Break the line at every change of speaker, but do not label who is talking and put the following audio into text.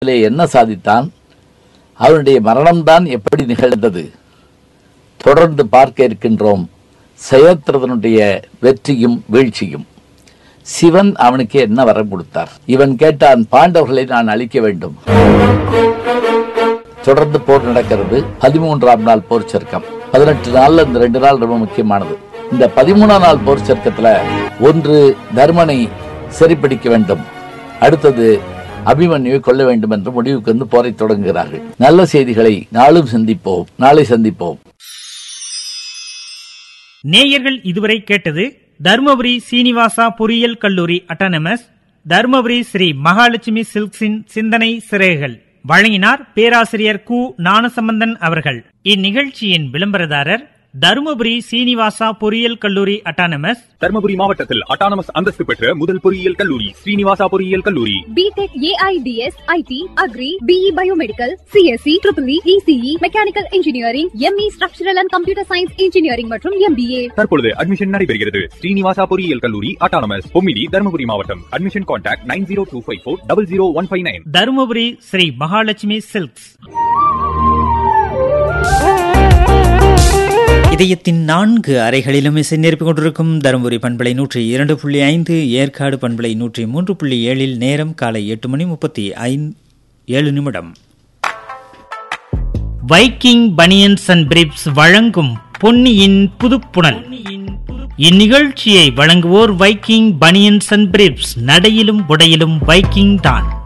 வாழ்க்கையிலே என்ன சாதித்தான், அவனுடைய மரணம்தான் எப்படி நிகழ்ந்தது, தொடர்ந்து பார்க்க இருக்கின்றோம். செயத்ரதனுடைய வெற்றியும் வீழ்ச்சியும். சிவன் அவனுக்கு என்ன வரம் கொடுத்தார்? இவன் கேட்டான், பாண்டவர்களை நான் அழிக்க வேண்டும். தொடர்ந்து போர் நடக்கிறது. 13ஆம் நாள் போர் சர்க்கம். 18 நாள்ல இந்த 2 நாள் ரொம்ப முக்கியமானது. இந்த 13ஆம் நாள் போர் சர்க்கத்துல ஒன்று தர்மனை சிறைப்பிடிக்க வேண்டும், அடுத்தது அபிமன்யுவை கொல்ல வேண்டும் என்று முடிவுக்கு வந்து போரை தொடங்குகிறார்கள். நல்ல செய்திகளை நாளும் சந்திப்போம், நாளை சந்திப்போம்.
நேயர்கள் இதுவரை கேட்டது தர்மபுரி சீனிவாசா பொறியியல் கல்லூரி அட்டானமஸ், தர்மபுரி ஸ்ரீ மகாலட்சுமி சில்க்ஸின் சிந்தனை சிறைகள். வழங்கினார் பேராசிரியர் கு ஞானசம்பந்தன் அவர்கள். இந்நிகழ்ச்சியின் விளம்பரதாரர் தர்மபுரி சீனிவாசா பொறியியல் கல்லூரி அட்டானமஸ்,
தர்மபுரி மாவட்டத்தில் அட்டானமஸ் அந்தஸ்து பெற்ற முதல் பொறியியல் கல்லூரி ஸ்ரீனிவாசா பொறியியல் கல்லூரி.
BTech, AIDS, ID, agri, BE biomedical, CSC, triple E, ECE, mechanical engineering, ME structural and computer science engineering மற்றும் எம்பிஏ.
தற்பொழுது அட்மிஷன் நடைபெறுகிறது. ஸ்ரீனிவாசா பொறியியல் கல்லூரி அட்டானமஸ், பொம்மிடி, தர்மபுரி மாவட்டம். Admission contact 9025400159.
Dharmapuri Sri Mahalakshmi silks. இதயத்தின் 4 அறைகளிலும் இசை நிரப்பிக் கொண்டிருக்கும் தருமபுரி பண்பலை 102.5, ஏற்காடு பண்பலை 103.7. நேரம் காலை 8:37. வைக்கிங் பனியன்ஸ் அண்ட் பிரிப்ஸ் வழங்கும் பொன்னியின் புதுப்புணல். இந்நிகழ்ச்சியை வழங்குவோர் வைக்கிங் பனியன்ஸ் அண்ட் பிரிப்ஸ். நடையிலும் உடையிலும் வைக்கிங் தான்.